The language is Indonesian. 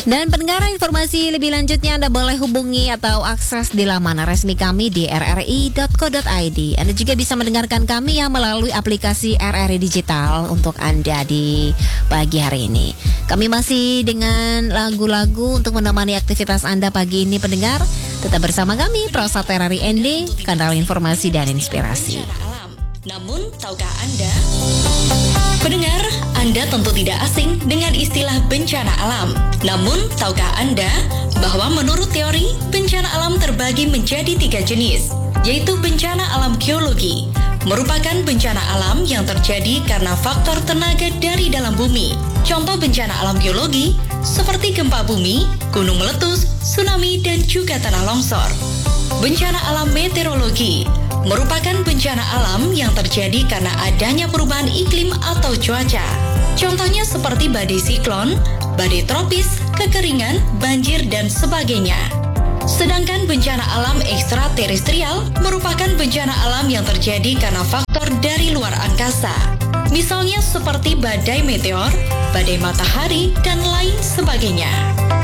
Dan pendengar, informasi lebih lanjutnya Anda boleh hubungi atau akses di laman resmi kami di rri.co.id. Anda juga bisa mendengarkan kami yang melalui aplikasi RRI Digital untuk Anda di pagi hari ini. Kami masih dengan lagu-lagu untuk menemani aktivitas Anda pagi ini, pendengar. Tetap bersama kami, Prosata RRI ND, kanal informasi dan inspirasi. Namun, tahukah Anda? Pendengar, Anda tentu tidak asing dengan istilah bencana alam. Namun, tahukah Anda bahwa menurut teori, bencana alam terbagi menjadi 3 jenis, yaitu bencana alam geologi, merupakan bencana alam yang terjadi karena faktor tenaga dari dalam bumi. Contoh bencana alam geologi seperti gempa bumi, gunung meletus, tsunami, dan juga tanah longsor. Bencana alam meteorologi merupakan bencana alam yang terjadi karena adanya perubahan iklim atau cuaca. Contohnya seperti badai siklon, badai tropis, kekeringan, banjir, dan sebagainya. Sedangkan bencana alam ekstraterestrial merupakan bencana alam yang terjadi karena faktor dari luar angkasa. Misalnya seperti badai meteor, badai matahari, dan lain sebagainya.